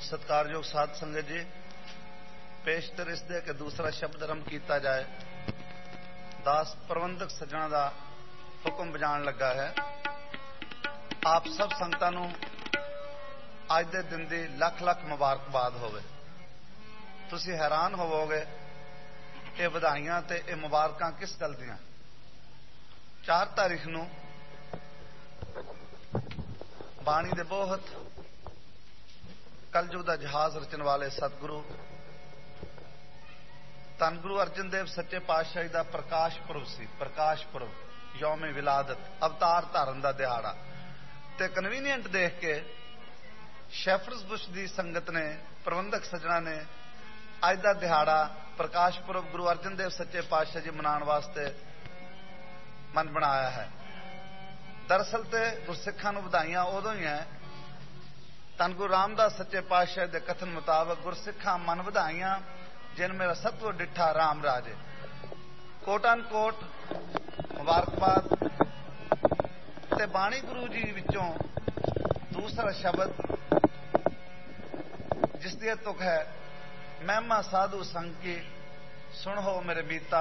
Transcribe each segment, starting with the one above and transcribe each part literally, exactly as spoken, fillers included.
सत्कारयोग साध संगत जी, पेशतर इस दे के दूसरा शब्द आरंभ किया जाए। दास प्रबंधक सज्जणा का हुक्म बजाण लगा है। आप सब संगतां नूं अज दे दिन दी लख लख मुबारकबाद होवे। तुसी हैरान होवोगे ये वधाइयां ते ये मुबारकां किस गल दियां। चार तारीख नूं बाणी दे बहुत कलयुग दा जहाज रचन वाले सतगुरु धन गुरु अर्जन देव सच्चे पातशाही दा प्रकाश पुरब सी। प्रकाश पुरब यौमे विलादत अवतार धारण दा दिहाड़ा ते कन्वीनियंट देख के शैफर्स बुश दी संगत ने प्रबंधक सज्जणा ने अज दा दिहाड़ा प्रकाश पुरब गुरु अर्जन देव सच्चे पातशाह जी मनाने वास्ते मन बनाया है। दरअसल ते गुरसिखां नूं वधाइयां उदों ही है धन गुरु रामदास सच्चे पातशाह के कथन मुताबक गुरसिखां मन वधाइयां जिन मेरा सत्व डिठा राम राजे। कोटन कोट मुबारकबाद ते बाणी गुरु जी विचों दूसरा शब्द जिसकी तुक है, महिमा साधु संग की सुन हो मेरे मीता।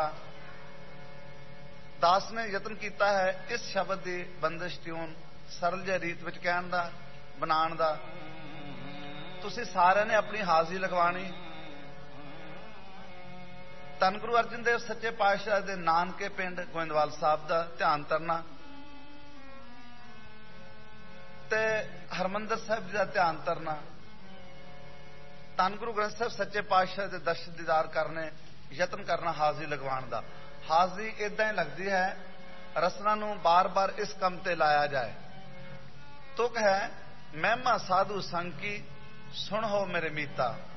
दास ने यत्न किया है इस शब्द की बंदिश ट्यून सरल जी रीत विच कहण दा बनाण दा। तुसीं सारिआं ने अपनी हाज़री लगवाणी। धन गुरु अर्जन देव सच्चे पातशाह दे नानके पिंड गोइंदवाल साहब का ध्यान करना ते हरमंदर साहब जी का ध्यान करना। धन गुरु ग्रंथ साहब सच्चे पातशाह के दर्शन दीदार करने यत्न करना हाज़री लगवाण दा। हाज़री इदां ही लगती है रसना नूं बार बार इस कम ते लाया जाए। तुक है महिमा साधु संग की सुन हो मेरे मीता।